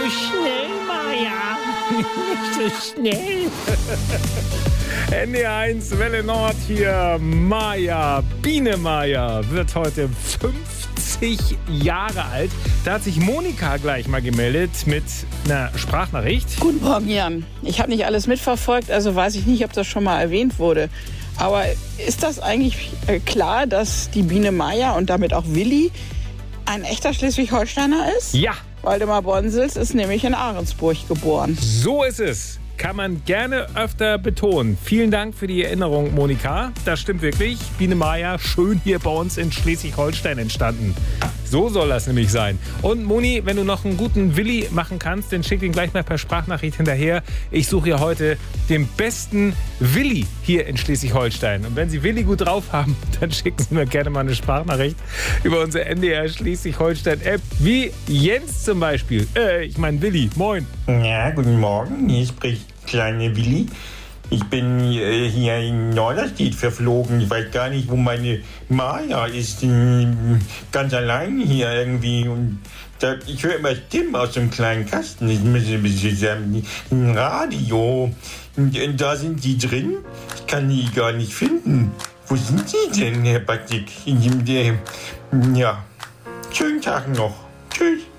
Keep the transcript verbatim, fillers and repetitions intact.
schnell, Maja. Nicht so schnell. N D R eins Welle Nord hier. Maja, Biene Maja wird heute fünfzig Jahre alt. Da hat sich Monika gleich mal gemeldet mit einer Sprachnachricht. Guten Morgen, Jan. Ich habe nicht alles mitverfolgt, also weiß ich nicht, ob das schon mal erwähnt wurde. Aber ist das eigentlich äh, klar, dass die Biene Maja und damit auch Willi ein echter Schleswig-Holsteiner ist? Ja. Waldemar Bonsels ist nämlich in Ahrensburg geboren. So ist es. Kann man gerne öfter betonen. Vielen Dank für die Erinnerung, Monika. Das stimmt wirklich. Biene Maja, schön hier bei uns in Schleswig-Holstein entstanden. So soll das nämlich sein. Und Moni, wenn du noch einen guten Willi machen kannst, dann schick ihn gleich mal per Sprachnachricht hinterher. Ich suche ja heute den besten Willi hier in Schleswig-Holstein. Und wenn Sie Willi gut drauf haben, dann schicken Sie mir gerne mal eine Sprachnachricht über unsere N D R Schleswig-Holstein-App. Wie Jens zum Beispiel. Äh, ich meine Willi. Moin. Ja, guten Morgen. Hier spricht kleine Willi. Ich bin äh, hier in Norderstedt verflogen. Ich weiß gar nicht, wo meine Maja ist. Ähm, ganz allein hier irgendwie. Und da, ich höre immer Stimmen aus dem kleinen Kasten. Ich muss ein bisschen ein Radio. Und, und da sind die drin. Ich kann die gar nicht finden. Wo sind die denn, Herr Batik? In dem, der, ja. Schönen Tag noch. Tschüss.